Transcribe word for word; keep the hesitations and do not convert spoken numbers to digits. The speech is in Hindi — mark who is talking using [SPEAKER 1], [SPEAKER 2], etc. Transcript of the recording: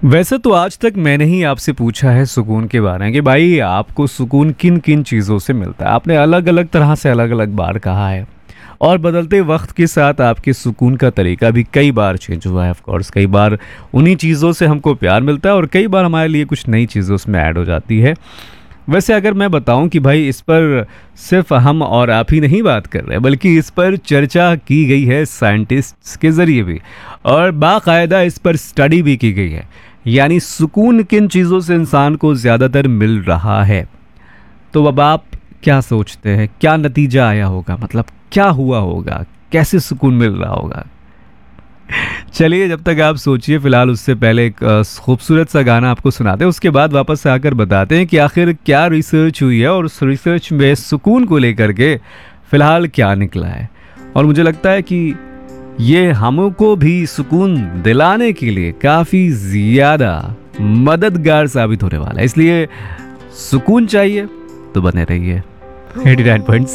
[SPEAKER 1] वैसे तो आज तक मैंने ही आपसे पूछा है सुकून के बारे में कि भाई आपको सुकून किन किन चीज़ों से मिलता है। आपने अलग अलग तरह से अलग अलग बार कहा है और बदलते वक्त के साथ आपके सुकून का तरीका भी कई बार चेंज हुआ है। ऑफ कोर्स कई बार उन्हीं चीज़ों से हमको प्यार मिलता है और कई बार हमारे लिए कुछ नई चीज़ें उसमें ऐड हो जाती है। वैसे अगर मैं बताऊं कि भाई इस पर सिर्फ हम और आप ही नहीं बात कर रहे बल्कि इस पर चर्चा की गई है साइंटिस्ट्स के ज़रिए भी और बाकायदा इस पर स्टडी भी की गई है, यानी सुकून किन चीज़ों से इंसान को ज़्यादातर मिल रहा है। तो अब आप क्या सोचते हैं, क्या नतीजा आया होगा, मतलब क्या हुआ होगा, कैसे सुकून मिल रहा होगा? चलिए जब तक आप सोचिए, फिलहाल उससे पहले एक अ, खूबसूरत सा गाना आपको सुनाते हैं, उसके बाद वापस से आकर बताते हैं कि आखिर क्या रिसर्च हुई है और उस रिसर्च में सुकून को लेकर के फिलहाल क्या निकला है। और मुझे लगता है कि ये हमको भी सुकून दिलाने के लिए काफ़ी ज़्यादा मददगार साबित होने वाला है। इसलिए सुकून चाहिए तो बने रहिए एटी नाइन पॉइंट